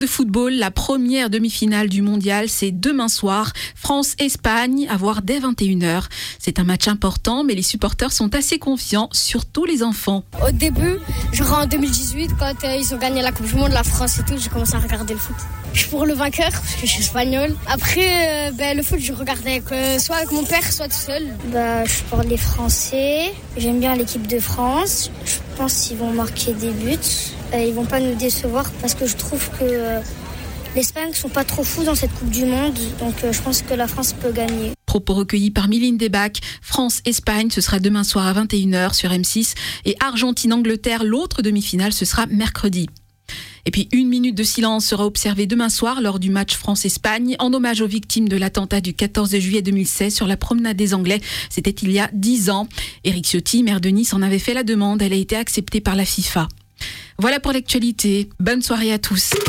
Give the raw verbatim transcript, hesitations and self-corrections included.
De football, la première demi-finale du mondial, c'est demain soir. France-Espagne, à voir dès vingt et une heures. C'est un match important, mais les supporters sont assez confiants, surtout les enfants. Au début, genre en deux mille dix-huit, quand euh, ils ont gagné la Coupe du Monde, la France et tout, j'ai commencé à regarder le foot. Je suis pour le vainqueur, parce que je suis espagnole. Après, euh, ben, le foot, je regardais avec, euh, soit avec mon père, soit tout seul. Bah, je suis pour les Français. J'aime bien l'équipe de France. Je pense qu'ils vont marquer des buts. Euh, ils vont pas nous décevoir parce que je trouve que euh, l'Espagne ne sont pas trop fous dans cette Coupe du Monde. Donc euh, je pense que la France peut gagner. Propos recueillis par Mylène Debac. France-Espagne, ce sera demain soir à vingt et une heures sur M six. Et Argentine-Angleterre, l'autre demi-finale, ce sera mercredi. Et puis une minute de silence sera observée demain soir lors du match France-Espagne en hommage aux victimes de l'attentat du quatorze juillet deux mille seize sur la promenade des Anglais. C'était il y a dix ans. Éric Ciotti, maire de Nice, en avait fait la demande. Elle a été acceptée par la FIFA. Voilà pour l'actualité. Bonne soirée à tous.